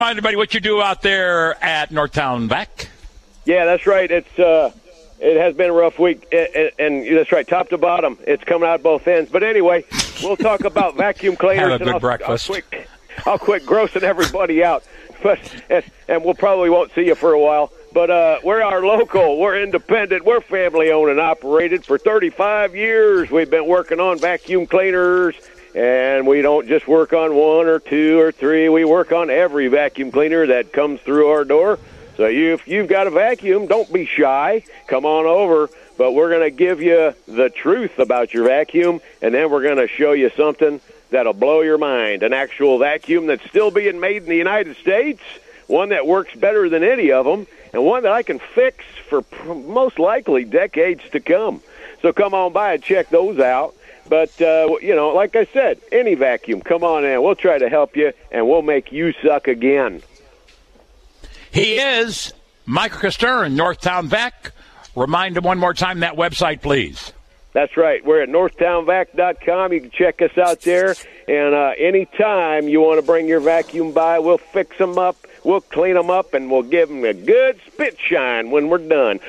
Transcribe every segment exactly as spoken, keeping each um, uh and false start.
Remind everybody what you do out there at Northtown Vac. Yeah, that's right. It's uh, it has been a rough week, and, and that's right, top to bottom. It's coming out both ends. But anyway, we'll talk about vacuum cleaners. Have a good and I'll, breakfast. I'll quit, I'll quit grossing everybody out. But and, and we'll probably won't see you for a while. But uh, we're our local. We're independent. We're family-owned and operated. For thirty-five years, we've been working on vacuum cleaners. And we don't just work on one or two or three. We work on every vacuum cleaner that comes through our door. So you, if you've got a vacuum, don't be shy. Come on over. But we're going to give you the truth about your vacuum, and then we're going to show you something that'll blow your mind. An actual vacuum that's still being made in the United States, one that works better than any of them, and one that I can fix for most likely decades to come. So come on by and check those out. But, uh, you know, like I said, any vacuum, come on in. We'll try to help you, and we'll make you suck again. He is Michael Costern, Northtown Vac. Remind him one more time that website, please. That's right. We're at northtown vac dot com. You can check us out there. And uh, anytime you want to bring your vacuum by, we'll fix them up, we'll clean them up, and we'll give them a good spit shine when we're done.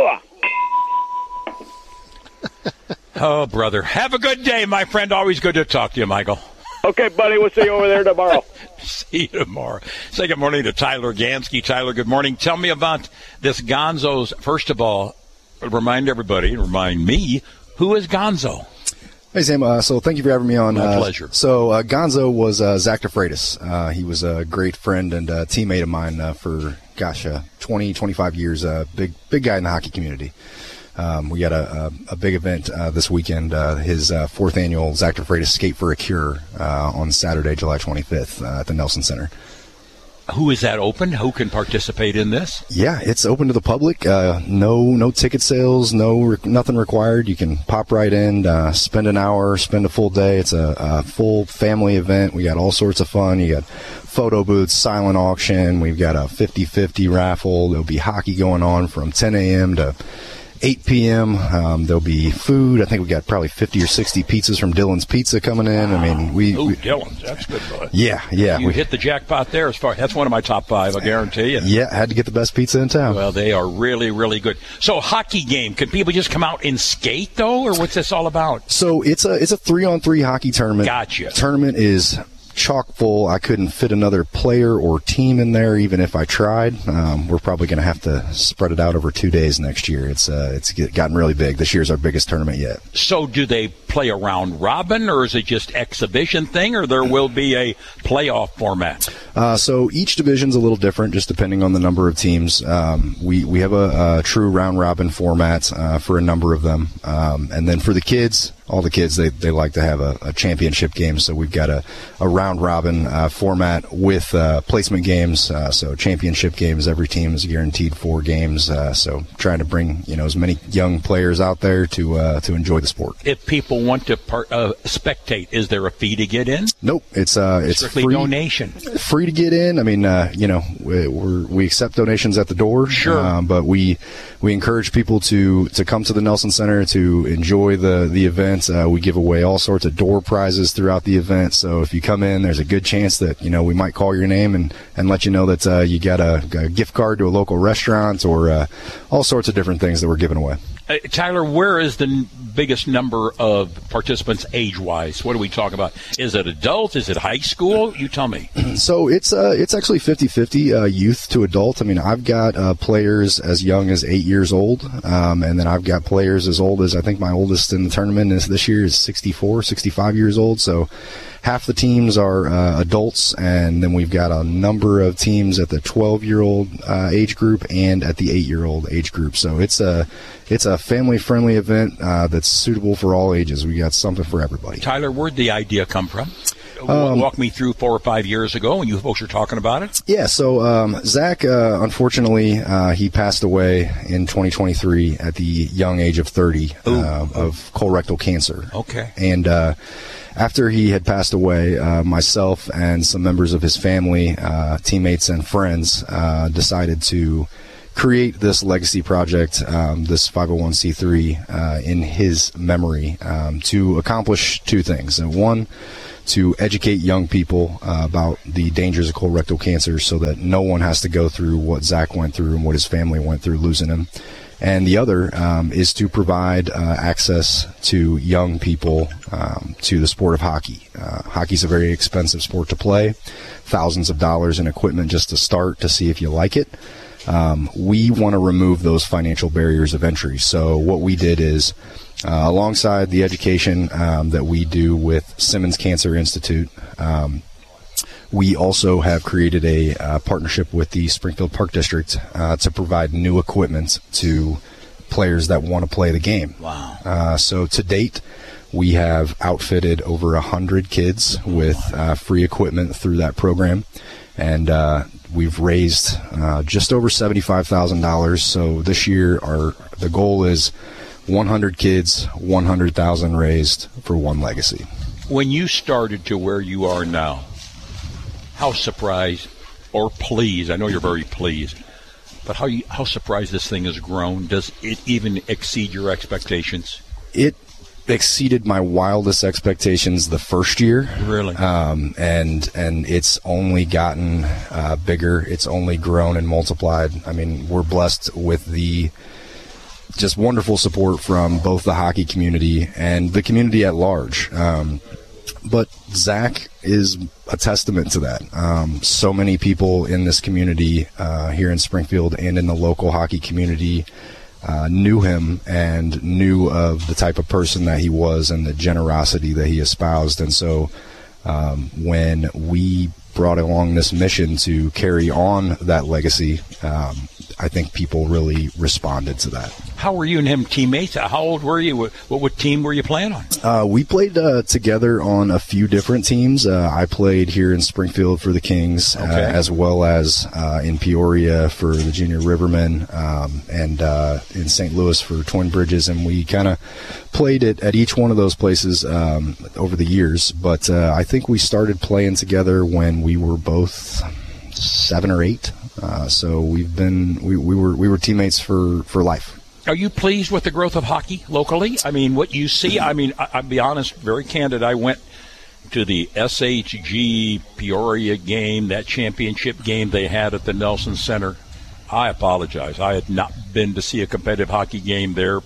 Oh, brother. Have a good day, my friend. Always good to talk to you, Michael. Okay, buddy. We'll see you over there tomorrow. See you tomorrow. Say good morning to Tyler Gansky. Tyler, good morning. Tell me about this Gonzo's. First of all, remind everybody, remind me, who is Gonzo? Hey, Sam. Uh, so thank you for having me on. My uh, pleasure. So uh, Gonzo was uh, Zach DeFreitas. Uh, he was a great friend and uh, teammate of mine uh, for, gosh, uh, twenty, twenty-five years. Uh, big, big guy in the hockey community. Um, we got a, a, a big event uh, this weekend, uh, his uh, fourth annual Zach DeFreitas Skate for a Cure uh, on Saturday, July twenty-fifth uh, at the Nelson Center. Who is that open? Who can participate in this? Yeah, it's open to the public. Uh, no no ticket sales, no re- nothing required. You can pop right in, uh, spend an hour, spend a full day. It's a, a full family event. We got all sorts of fun. You got photo booths, silent auction. We've got a fifty-fifty raffle. There'll be hockey going on from ten a.m. to eight p.m. Um, there'll be food. I think we got probably fifty or sixty pizzas from Dylan's Pizza coming in. I mean, we. Ooh, we Dylan's. That's good, bud. Yeah, yeah. You we hit the jackpot there. As far that's one of my top five, I guarantee you. Yeah, had to get the best pizza in town. Well, they are really, really good. So, hockey game. Can people just come out and skate though, or what's this all about? So it's a it's a three on three hockey tournament. Gotcha. Tournament is chock full. I couldn't fit another player or team in there, even if I tried. Um, we're probably going to have to spread it out over two days next year. It's uh, it's gotten really big. This year's our biggest tournament yet. So, do they play a round robin, or is it just exhibition thing, or there will be a playoff format? Uh, so each division's a little different, just depending on the number of teams. Um, we we have a, a true round robin format uh, for a number of them, um, and then for the kids. All the kids, they, they like to have a, a championship game, so we've got a, a round-robin uh, format with uh, placement games. Uh, so championship games, every team is guaranteed four games. Uh, so trying to bring you know as many young players out there to uh, to enjoy the sport. If people want to part, uh, spectate, is there a fee to get in? Nope, it's uh, it's strictly free, donation. Free to get in. I mean, uh, you know, we, we're, we accept donations at the door. Sure, um, but we we encourage people to, to come to the Nelson Center to enjoy the the event. Uh, we give away all sorts of door prizes throughout the event. So if you come in, there's a good chance that, you know, we might call your name and, and let you know that uh, you got a, a gift card to a local restaurant or uh, all sorts of different things that we're giving away. Uh, Tyler, where is the n- biggest number of participants age-wise? What are we talking about? Is it adult? Is it high school? You tell me. So it's uh, it's actually fifty-fifty uh, youth to adult. I mean, I've got uh, players as young as eight years old, um, and then I've got players as old as, I think my oldest in the tournament is this year is sixty-four, sixty-five years old. So half the teams are uh, adults, and then we've got a number of teams at the twelve-year-old uh, age group and at the eight-year-old age group. So it's a it's a family-friendly event uh, that's suitable for all ages. We got something for everybody. Tyler, where'd the idea come from? Um, Walk me through four or five years ago when you folks were talking about it. Yeah, so um, Zach, uh, unfortunately, uh, he passed away in twenty twenty-three at the young age of thirty uh, of colorectal cancer. Okay. And uh, after he had passed away, uh, myself and some members of his family, uh, teammates and friends, uh, decided to create this legacy project, um, this five oh one c three, uh, in his memory um, to accomplish two things. And one, to educate young people uh, about the dangers of colorectal cancer so that no one has to go through what Zach went through and what his family went through losing him. And the other um, is to provide uh, access to young people um, to the sport of hockey. Uh, hockey's a very expensive sport to play, thousands of dollars in equipment just to start to see if you like it. Um, we want to remove those financial barriers of entry. So what we did is, uh, alongside the education um, that we do with Simmons Cancer Institute, um, we also have created a uh, partnership with the Springfield Park District uh, to provide new equipment to players that want to play the game. Wow. Uh, so to date, we have outfitted over one hundred kids with uh, free equipment through that program. And uh, we've raised uh, just over seventy-five thousand dollars. So this year, our the goal is one hundred kids, one hundred thousand dollars raised for one legacy. When you started to where you are now, how surprised or pleased, I know you're very pleased, but how you, how surprised this thing has grown? Does it even exceed your expectations? It exceeded my wildest expectations the first year. Really? Um, and and it's only gotten uh, bigger. It's only grown and multiplied. I mean, we're blessed with the just wonderful support from both the hockey community and the community at large. Um, but Zach is a testament to that. Um, so many people in this community uh, here in Springfield and in the local hockey community Uh, knew him and knew of the type of person that he was and the generosity that he espoused. And so um, when we brought along this mission to carry on that legacy, um, I think people really responded to that. How were you and him teammates? How old were you? What, what team were you playing on? Uh, we played uh, together on a few different teams. Uh, I played here in Springfield for the Kings, okay. uh, as well as uh, in Peoria for the Junior Rivermen, um, and uh, in Saint Louis for Twin Bridges. And we kind of played it at each one of those places um, over the years. But uh, I think we started playing together when we were both seven or eight. Uh, so we've been we, we were we were teammates for, for life. Are you pleased with the growth of hockey locally? I mean, what you see, I mean, I, I'll be honest, very candid. I went to the S H G Peoria game, that championship game they had at the Nelson Center. I apologize. I had not been to see a competitive hockey game there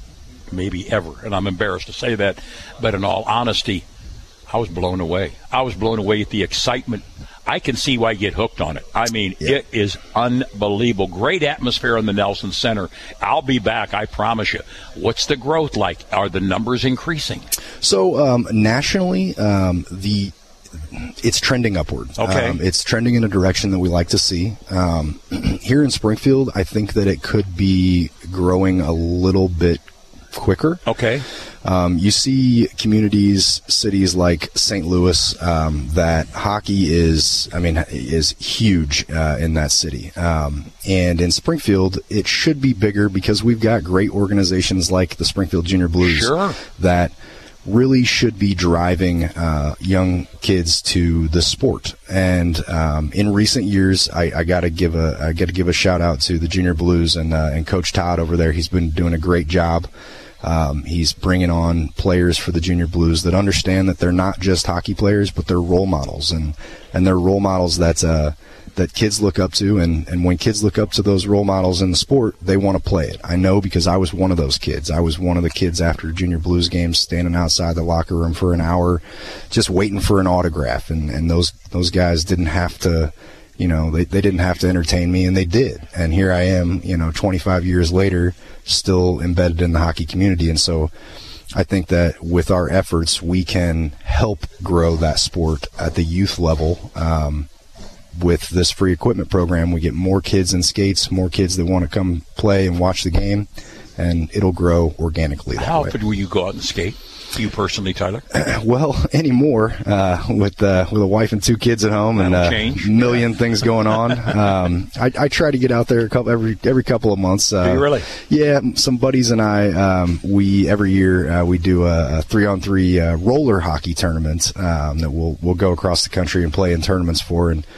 maybe ever, and I'm embarrassed to say that. But in all honesty, I was blown away. I was blown away at the excitement. I can see why you get hooked on it. I mean, yeah. It is unbelievable. Great atmosphere in the Nelson Center. I'll be back, I promise you. What's the growth like? Are the numbers increasing? So um, nationally, um, the it's trending upward. Okay. Um, it's trending in a direction that we like to see. Um, here in Springfield, I think that it could be growing a little bit quicker. Okay. Um, you see communities, cities like Saint Louis, um, that hockey is, I mean, is huge uh, in that city. Um, and in Springfield, it should be bigger because we've got great organizations like the Springfield Junior Blues sure. that really should be driving uh, young kids to the sport. And um, in recent years, I, I got to give a I got to give a shout out to the Junior Blues and uh, and Coach Todd over there. He's been doing a great job. Um, he's bringing on players for the Junior Blues that understand that they're not just hockey players, but they're role models, and and they're role models that uh, that kids look up to. And, and when kids look up to those role models in the sport, they want to play it. I know because I was one of those kids. I was one of the kids after Junior Blues games, standing outside the locker room for an hour, just waiting for an autograph. And, and those those guys didn't have to. You know, they, they didn't have to entertain me, and they did. And here I am, you know, twenty-five years later, still embedded in the hockey community. And so I think that with our efforts, we can help grow that sport at the youth level. Um, with this free equipment program, we get more kids in skates, more kids that want to come play and watch the game, and it'll grow organically that How way. often will you go out and skate? You personally, Tyler? Well, anymore uh, with uh, with a wife and two kids at home and a uh, million things going on. Um, I, I try to get out there a couple every every couple of months. Uh, do you really? Yeah, some buddies and I, um, we every year uh, we do a, a three on three uh, roller hockey tournament um, that we'll we'll go across the country and play in tournaments for. And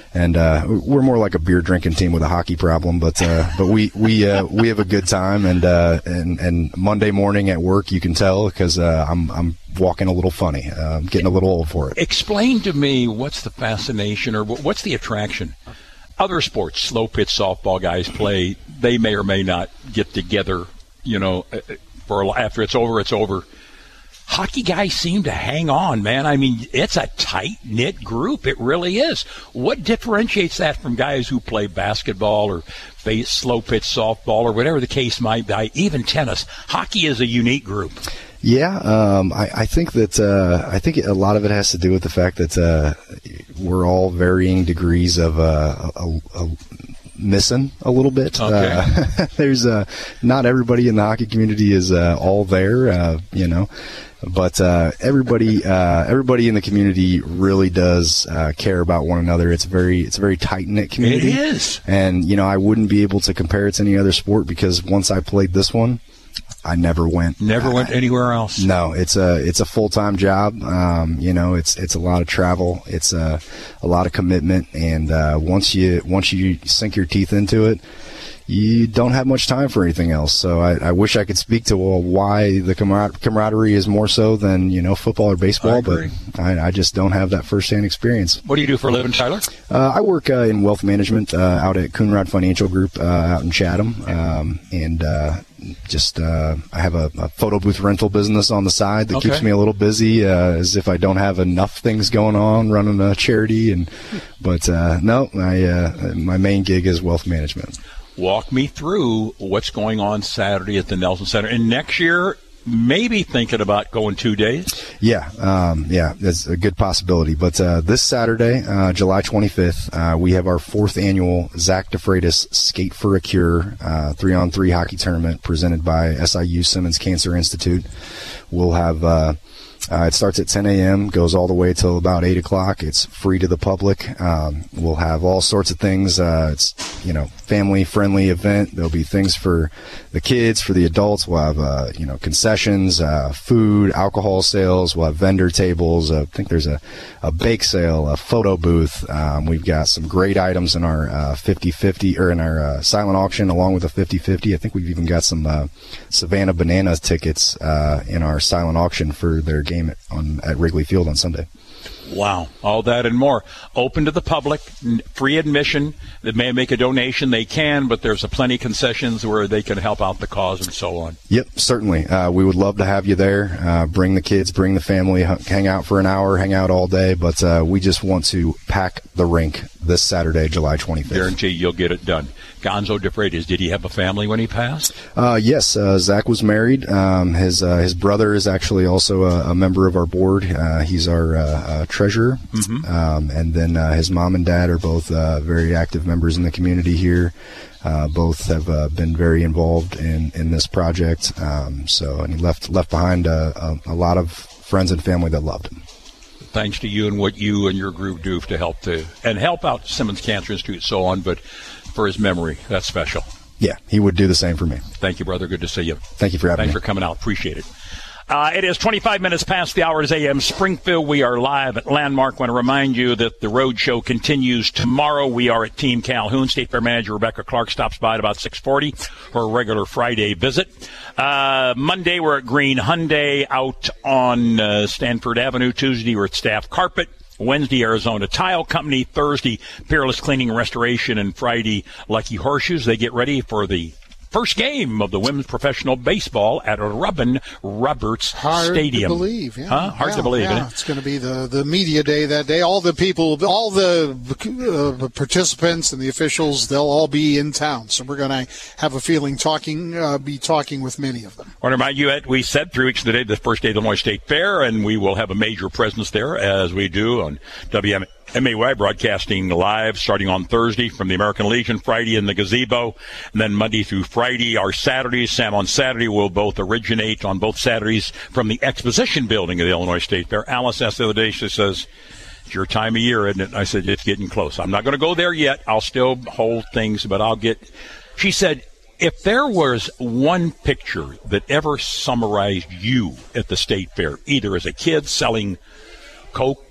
and uh, we're more like a beer drinking team with a hockey problem. But uh, but we we uh, we have a good time, and uh, and and Monday morning at work, you can tell because uh, I'm I'm walking a little funny. Uh, I'm getting a little old for it. Explain to me what's the fascination or what's the attraction. Other sports, slow pitch softball guys play. They may or may not get together. You know, for after it's over, it's over. Hockey guys seem to hang on, man. I mean, it's a tight-knit group. It really is. What differentiates that from guys who play basketball or face slow pitch softball or whatever the case might be, even tennis? Hockey is a unique group. Yeah, um, I, I think that uh, I think a lot of it has to do with the fact that uh, we're all varying degrees of uh, a, a missing a little bit. Okay. Uh, there's uh, not everybody in the hockey community is uh, all there, uh, you know, but uh, everybody uh, everybody in the community really does uh, care about one another. It's very it's a very tight knit community. It is, and you know I wouldn't be able to compare it to any other sport because once I played this one, I never went. Never went I, anywhere else. No, it's a it's a full time job. Um, you know, it's it's a lot of travel. It's a a lot of commitment, and uh, once you once you sink your teeth into it, you don't have much time for anything else. So I, I wish I could speak to well, why the camar- camaraderie is more so than you know football or baseball, I but I, I just don't have that firsthand experience. What do you do for a living, Tyler? Uh, I work uh, in wealth management uh, out at Coonrod Financial Group uh, out in Chatham, um, and uh, just uh, I have a, a photo booth rental business on the side that Okay. keeps me a little busy, uh, as if I don't have enough things going on running a charity. And but uh, no, my uh, my main gig is wealth management. Walk me through what's going on Saturday at the Nelson Center. And next year, maybe thinking about going two days? Yeah, um, yeah, that's a good possibility. But uh, this Saturday, uh, July twenty-fifth, uh, we have our fourth annual Zach DeFreitas Skate for a Cure uh, three-on-three hockey tournament presented by S I U Simmons Cancer Institute. We'll have uh, uh, it starts at ten a.m., goes all the way till about eight o'clock. It's free to the public. Um, we'll have all sorts of things. Uh, it's you know family-friendly event. There'll be things for the kids, for the adults. We'll have uh, you know concessions, uh, food, alcohol sales. We'll have vendor tables. Uh, I think there's a, a bake sale, a photo booth. Um, we've got some great items in our uh, fifty-fifty or in our uh, silent auction along with the fifty-fifty. I think we've even got some uh, Savannah Bananas tickets uh, in our silent auction for their game at, on at Wrigley Field on Sunday. Wow. All that and more. Open to the public, n- free admission. They may make a donation. They can, but there's a plenty of concessions where they can help out the cause and so on. Yep, certainly. Uh, we would love to have you there. Uh, bring the kids, bring the family, h- hang out for an hour, hang out all day. But uh, we just want to pack the rink this Saturday, July twenty-fifth. Guarantee you'll get it done. Gonzo DeFreitas, did he have a family when he passed? Uh, yes, uh, Zach was married. Um, his uh, his brother is actually also a, a member of our board. Uh, he's our uh, uh, treasurer. Mm-hmm. Um, and then uh, his mom and dad are both uh, very active members in the community here. Uh, both have uh, been very involved in, in this project. Um, so, and he left left behind a, a, a lot of friends and family that loved him. Thanks to you and what you and your group do to help to and help out Simmons Cancer Institute and so on. But for his memory, that's special. Yeah, he would do the same for me. Thank you, brother. Good to see you. Thank you for having Thanks me. for coming out. Appreciate it. Uh, it is twenty-five minutes past the hour. It's A M Springfield. We are live at Landmark. I want to remind you that the road show continues tomorrow. We are at Team Calhoun. State Fair Manager Rebecca Clark stops by at about six forty for a regular Friday visit. Uh, Monday, we're at Green Hyundai out on uh, Stanford Avenue. Tuesday, we're at Staff Carpet. Wednesday, Arizona Tile Company. Thursday, Peerless Cleaning and Restoration. And Friday, Lucky Horseshoes. They get ready for the first game of the women's professional baseball at Rubin Roberts Hard Stadium. to believe, yeah. Huh? Hard yeah, to believe, yeah. isn't it? It's going to be the, the media day that day. All the people, all the uh, participants and the officials, they'll all be in town. So we're going to have a feeling talking, uh, be talking with many of them. I want to remind you that we said three weeks of the day, the first day of the Illinois State Fair, and we will have a major presence there as we do on W M A Y broadcasting live starting on Thursday from the American Legion, Friday in the gazebo, and then Monday through Friday are Saturdays. Sam on Saturday will both originate on both Saturdays from the exposition building of the Illinois State Fair. Alice asked the other day, she says, it's your time of year, isn't it? I said, it's getting close. I'm not going to go there yet. I'll still hold things, but I'll get, she said, if there was one picture that ever summarized you at the State Fair, either as a kid selling Coke,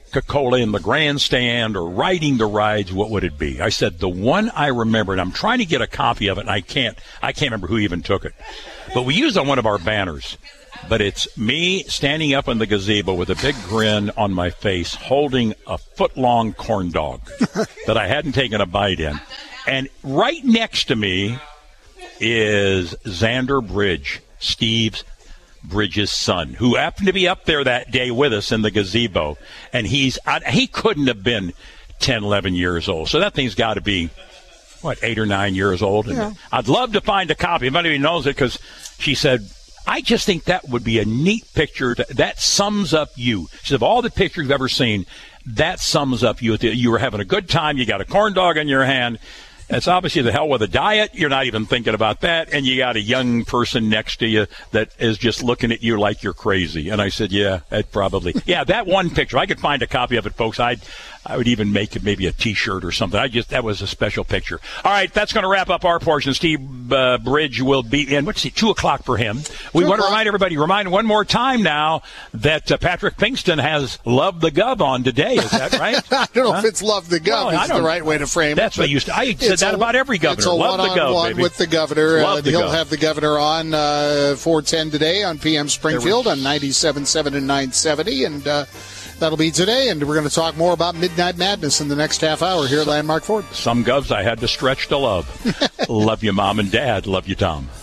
Coca-Cola in the grandstand or riding the rides, what would it be? I said, the one I remember, and I'm trying to get a copy of it, and I can't, I can't remember who even took it. But we used it on one of our banners. But it's me standing up in the gazebo with a big grin on my face, holding a foot-long corn dog that I hadn't taken a bite in. And right next to me is Xander Bridge, Steve's Bridges' son, who happened to be up there that day with us in the gazebo. And he's he couldn't have been ten, eleven years old. So that thing's got to be, what, eight or nine years old. And yeah. I'd love to find a copy. If anybody knows it, because she said, I just think that would be a neat picture. To, that sums up you. She said, of all the pictures you've ever seen, that sums up you. You were having a good time. You got a corn dog in your hand. It's obviously the hell with a diet. You're not even thinking about that. And you got a young person next to you that is just looking at you like you're crazy. And I said, yeah, it probably. Yeah, that one picture. I could find a copy of it, folks. I'd, I would even make it maybe a T-shirt or something. I just, that was a special picture. All right, that's going to wrap up our portion. Steve uh, Bridge will be in, what's it, two o'clock for him. We want to remind everybody, remind one more time now that uh, Patrick Pinkston has Love the Gov on today. Is that right? I don't know huh? if it's Love the Gov well, is the right way to frame that's it. That's what I used to, I said that a, about every governor. It's a Love the Gov, one-on-one baby. with the governor. Love Uh, the he'll Gov. have the governor on uh, four ten today on P M Springfield on ninety-seven point seven and nine seventy. And uh, that'll be today. And we're going to talk more about Midnight Madness in the next half hour here at Landmark Ford. Some govs I had to stretch to love. Love you, Mom and Dad. Love you, Tom.